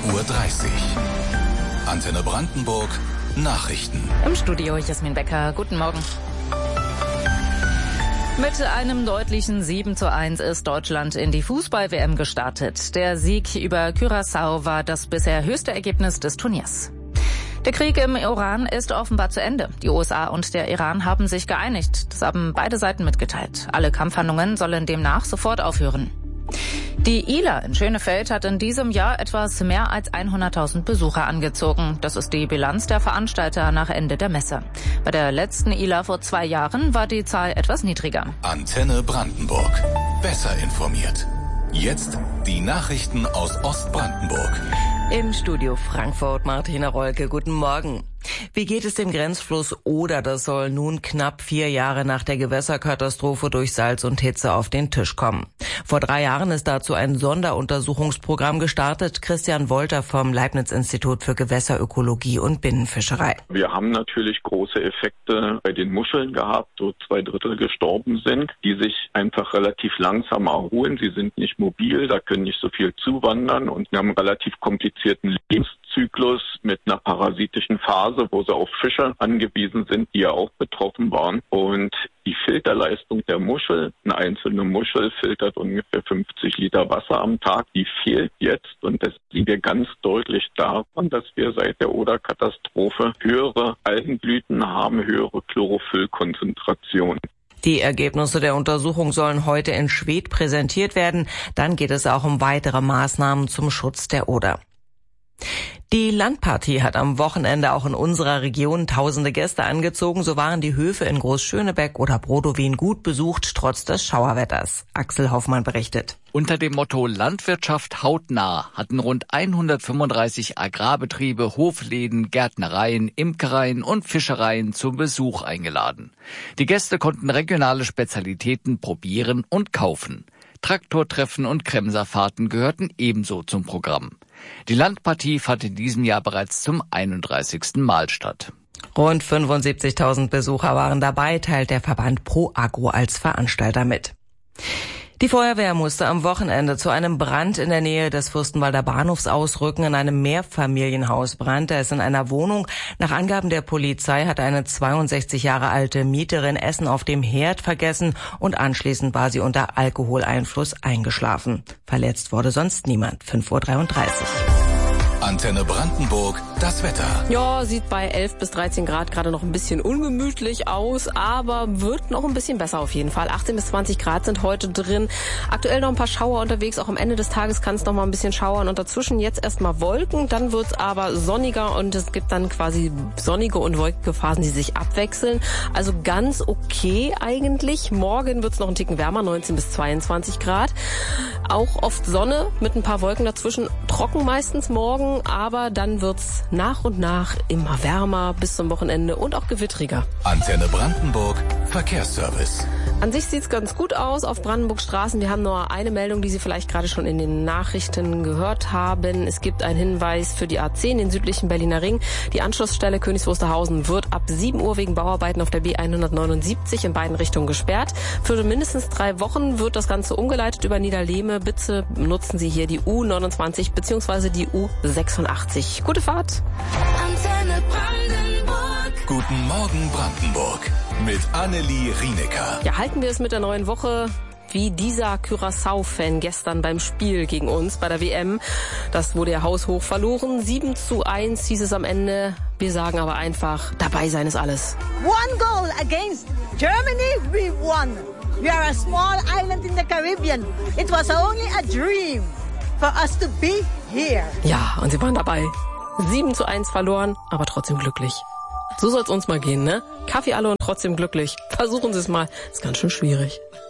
Uhr. Antenne Brandenburg Nachrichten. Im Studio Jasmin Becker. Guten Morgen. Mit einem deutlichen 7:1 ist Deutschland in die Fußball-WM gestartet. Der Sieg über Curaçao war das bisher höchste Ergebnis des Turniers. Der Krieg im Iran ist offenbar zu Ende. Die USA und der Iran haben sich geeinigt. Das haben beide Seiten mitgeteilt. Alle Kampfhandlungen sollen demnach sofort aufhören. Die ILA in Schönefeld hat in diesem Jahr etwas mehr als 100.000 Besucher angezogen. Das ist die Bilanz der Veranstalter nach Ende der Messe. Bei der letzten ILA vor 2 Jahren war die Zahl etwas niedriger. Antenne Brandenburg. Besser informiert. Jetzt die Nachrichten aus Ostbrandenburg. Im Studio Frankfurt Martina Rolke, guten Morgen. Wie geht es dem Grenzfluss Oder? Das soll nun knapp 4 Jahre nach der Gewässerkatastrophe durch Salz und Hitze auf den Tisch kommen. Vor 3 Jahren ist dazu ein Sonderuntersuchungsprogramm gestartet. Christian Wolter vom Leibniz-Institut für Gewässerökologie und Binnenfischerei. Wir haben natürlich große Effekte bei den Muscheln gehabt, wo 2/3 gestorben sind, die sich einfach relativ langsam erholen. Sie sind nicht mobil, da können nicht so viel zuwandern und wir haben einen relativ komplizierten Lebenszyklus mit einer parasitischen Phase, wo sie auf Fische angewiesen sind, die ja auch betroffen waren. Und die Filterleistung der Muschel, eine einzelne Muschel filtert ungefähr 50 Liter Wasser am Tag, die fehlt jetzt. Und das sehen wir ganz deutlich daran, dass wir seit der Oder-Katastrophe höhere Algenblüten haben, höhere Chlorophyllkonzentration. Die Ergebnisse der Untersuchung sollen heute in Schwedt präsentiert werden. Dann geht es auch um weitere Maßnahmen zum Schutz der Oder. Die Landpartie hat am Wochenende auch in unserer Region tausende Gäste angezogen. So waren die Höfe in Großschönebeck oder Brodowin gut besucht, trotz des Schauerwetters. Axel Hoffmann berichtet. Unter dem Motto Landwirtschaft hautnah hatten rund 135 Agrarbetriebe, Hofläden, Gärtnereien, Imkereien und Fischereien zum Besuch eingeladen. Die Gäste konnten regionale Spezialitäten probieren und kaufen. Traktortreffen und Kremserfahrten gehörten ebenso zum Programm. Die Landpartie fand in diesem Jahr bereits zum 31. Mal statt. Rund 75.000 Besucher waren dabei, teilt der Verband Pro Agro als Veranstalter mit. Die Feuerwehr musste am Wochenende zu einem Brand in der Nähe des Fürstenwalder Bahnhofs ausrücken. In einem Mehrfamilienhaus brannte es in einer Wohnung. Nach Angaben der Polizei hatte eine 62 Jahre alte Mieterin Essen auf dem Herd vergessen und anschließend war sie unter Alkoholeinfluss eingeschlafen. Verletzt wurde sonst niemand. 5:33 Uhr. Antenne Brandenburg, das Wetter. Ja, sieht bei 11 bis 13 Grad gerade noch ein bisschen ungemütlich aus, aber wird noch ein bisschen besser auf jeden Fall. 18 bis 20 Grad sind heute drin. Aktuell noch ein paar Schauer unterwegs. Auch am Ende des Tages kann es noch mal ein bisschen schauern und dazwischen jetzt erstmal Wolken. Dann wird es aber sonniger und es gibt dann quasi sonnige und wolkige Phasen, die sich abwechseln. Also ganz okay eigentlich. Morgen wird es noch einen Ticken wärmer, 19 bis 22 Grad. Auch oft Sonne mit ein paar Wolken dazwischen. Trocken meistens morgen. Aber dann wird's nach und nach immer wärmer bis zum Wochenende und auch gewittriger. Antenne Brandenburg, Verkehrsservice. An sich sieht's ganz gut aus auf Brandenburg Straßen. Wir haben nur eine Meldung, die Sie vielleicht gerade schon in den Nachrichten gehört haben. Es gibt einen Hinweis für die A10, den südlichen Berliner Ring. Die Anschlussstelle Königs Wusterhausen wird ab 7 Uhr wegen Bauarbeiten auf der B179 in beiden Richtungen gesperrt. Für mindestens 3 Wochen wird das Ganze umgeleitet über Niederlehme. Bitte nutzen Sie hier die U29 bzw. die U86. Gute Fahrt. Antenne Brandenburg. Guten Morgen Brandenburg. Mit Annelie Rienecker. Ja, halten wir es mit der neuen Woche wie dieser Curaçao-Fan gestern beim Spiel gegen uns bei der WM. Das wurde ja haushoch verloren. 7:1 hieß es am Ende. Wir sagen aber einfach, dabei sein ist alles. One goal against Germany, we won. We are a small island in the Caribbean. It was only a dream for us to be here. Ja, und sie waren dabei. 7:1 verloren, aber trotzdem glücklich. So soll's uns mal gehen, ne? Kaffee alle und trotzdem glücklich. Versuchen Sie es mal. Ist ganz schön schwierig.